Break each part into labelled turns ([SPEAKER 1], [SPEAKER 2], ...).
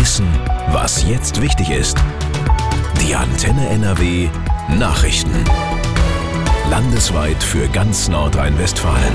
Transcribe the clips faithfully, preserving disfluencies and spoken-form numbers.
[SPEAKER 1] Wissen, was jetzt wichtig ist. Die Antenne N R W Nachrichten. Landesweit für ganz Nordrhein-Westfalen.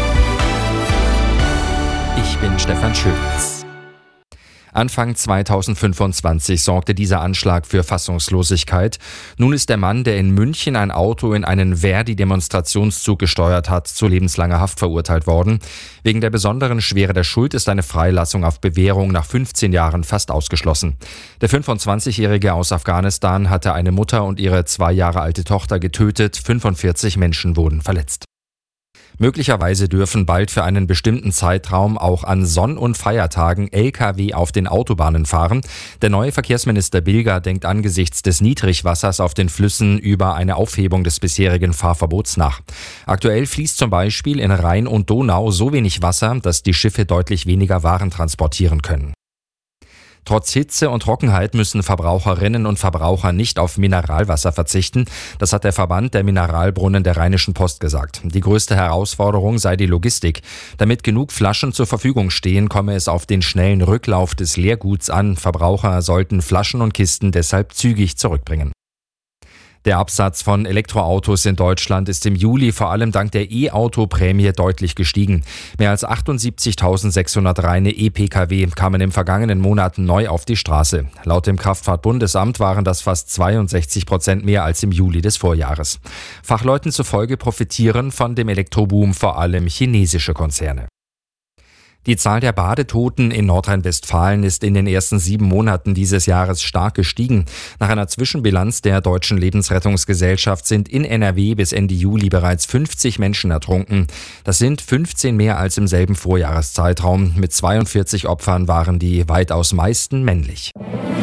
[SPEAKER 2] Ich bin Stefan Schütz. Anfang zweitausendfünfundzwanzig sorgte dieser Anschlag für Fassungslosigkeit. Nun ist der Mann, der in München ein Auto in einen Verdi-Demonstrationszug gesteuert hat, zu lebenslanger Haft verurteilt worden. Wegen der besonderen Schwere der Schuld ist eine Freilassung auf Bewährung nach fünfzehn Jahren fast ausgeschlossen. Der fünfundzwanzigjährige aus Afghanistan hatte eine Mutter und ihre zwei Jahre alte Tochter getötet. fünfundvierzig Menschen wurden verletzt. Möglicherweise dürfen bald für einen bestimmten Zeitraum auch an Sonn- und Feiertagen L K W auf den Autobahnen fahren. Der neue Verkehrsminister Bilger denkt angesichts des Niedrigwassers auf den Flüssen über eine Aufhebung des bisherigen Fahrverbots nach. Aktuell fließt zum Beispiel in Rhein und Donau so wenig Wasser, dass die Schiffe deutlich weniger Waren transportieren können. Trotz Hitze und Trockenheit müssen Verbraucherinnen und Verbraucher nicht auf Mineralwasser verzichten. Das hat der Verband der Mineralbrunnen der Rheinischen Post gesagt. Die größte Herausforderung sei die Logistik. Damit genug Flaschen zur Verfügung stehen, komme es auf den schnellen Rücklauf des Leerguts an. Verbraucher sollten Flaschen und Kisten deshalb zügig zurückbringen. Der Absatz von Elektroautos in Deutschland ist im Juli vor allem dank der E-Auto-Prämie deutlich gestiegen. Mehr als achtundsiebzigtausendsechshundert reine E-P K W kamen im vergangenen Monat neu auf die Straße. Laut dem Kraftfahrtbundesamt waren das fast zweiundsechzig Prozent mehr als im Juli des Vorjahres. Fachleuten zufolge profitieren von dem Elektroboom vor allem chinesische Konzerne. Die Zahl der Badetoten in Nordrhein-Westfalen ist in den ersten sieben Monaten dieses Jahres stark gestiegen. Nach einer Zwischenbilanz der Deutschen Lebensrettungsgesellschaft sind in N R W bis Ende Juli bereits fünfzig Menschen ertrunken. Das sind fünfzehn mehr als im selben Vorjahreszeitraum. Mit zweiundvierzig Opfern waren die weitaus meisten männlich.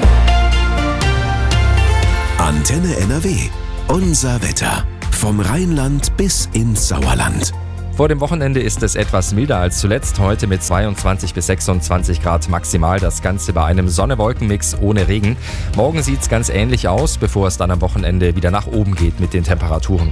[SPEAKER 1] Antenne N R W. Unser Wetter. Vom Rheinland bis ins Sauerland.
[SPEAKER 2] Vor dem Wochenende ist es etwas milder als zuletzt. Heute mit zweiundzwanzig bis sechsundzwanzig Grad maximal. Das Ganze bei einem Sonne-Wolken-Mix ohne Regen. Morgen sieht es ganz ähnlich aus, bevor es dann am Wochenende wieder nach oben geht mit den Temperaturen.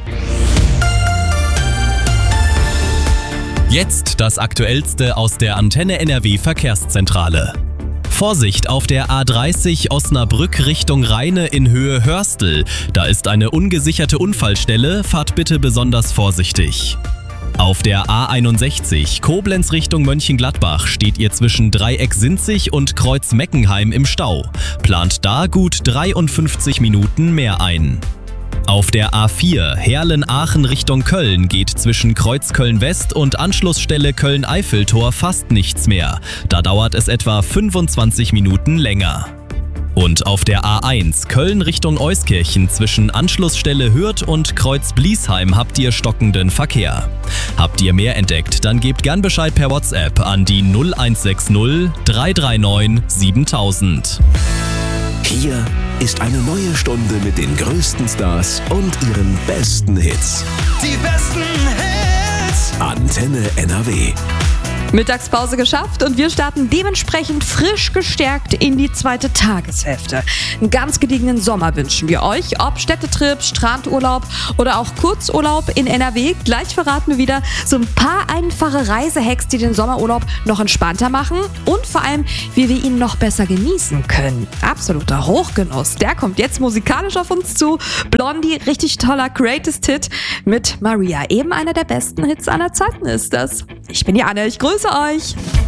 [SPEAKER 3] Jetzt das Aktuellste aus der Antenne N R W Verkehrszentrale. Vorsicht auf der A dreißig Osnabrück Richtung Rheine in Höhe Hörstel. Da ist eine ungesicherte Unfallstelle. Fahrt bitte besonders vorsichtig. Auf der A einundsechzig Koblenz Richtung Mönchengladbach steht ihr zwischen Dreieck-Sinzig und Kreuz-Meckenheim im Stau. Plant da gut dreiundfünfzig Minuten mehr ein. Auf der A vier Herlen-Aachen Richtung Köln geht zwischen Kreuz-Köln-West und Anschlussstelle Köln-Eiffeltor fast nichts mehr. Da dauert es etwa fünfundzwanzig Minuten länger. Und auf der A eins Köln Richtung Euskirchen zwischen Anschlussstelle Hürth und Kreuz Bliesheim habt ihr stockenden Verkehr. Habt ihr mehr entdeckt, dann gebt gern Bescheid per WhatsApp an die null eins sechs null drei drei neun siebentausend.
[SPEAKER 1] Hier ist eine neue Stunde mit den größten Stars und ihren besten Hits.
[SPEAKER 4] Die besten Hits.
[SPEAKER 1] Antenne N R W.
[SPEAKER 5] Mittagspause geschafft und wir starten dementsprechend frisch gestärkt in die zweite Tageshälfte. Einen ganz gediegenen Sommer wünschen wir euch, ob Städtetrip, Strandurlaub oder auch Kurzurlaub in N R W. Gleich verraten wir wieder so ein paar einfache Reisehacks, die den Sommerurlaub noch entspannter machen und vor allem, wie wir ihn noch besser genießen können. Absoluter Hochgenuss, der kommt jetzt musikalisch auf uns zu. Blondie, richtig toller Greatest Hit mit Maria. Eben einer der besten Hits aller Zeiten ist das. Ich bin die Anne, ich grüße euch.